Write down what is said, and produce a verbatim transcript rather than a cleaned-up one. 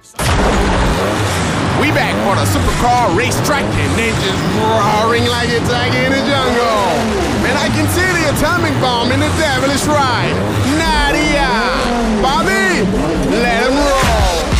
We back on a supercar racetrack and ninjas roaring like it's like in the jungle. Man, I can see the atomic bomb in the devilish ride.